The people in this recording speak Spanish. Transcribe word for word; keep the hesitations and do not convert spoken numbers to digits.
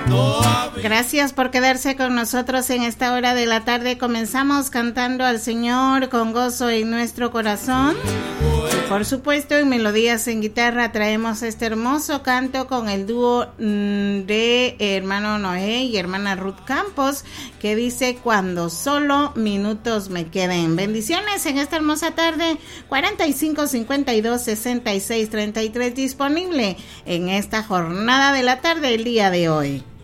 Gracias por quedarse con nosotros en esta hora de la tarde. Comenzamos cantando al Señor con gozo en nuestro corazón. Por supuesto, en Melodías en Guitarra traemos este hermoso canto con el dúo mmm, de hermano Noé y hermana Ruth Campos, que dice Cuando solo minutos me queden. Bendiciones en esta hermosa tarde. Cuarenta y cinco, cincuenta y dos, sesenta y seis, treinta y tres disponible en esta jornada de la tarde el día de hoy.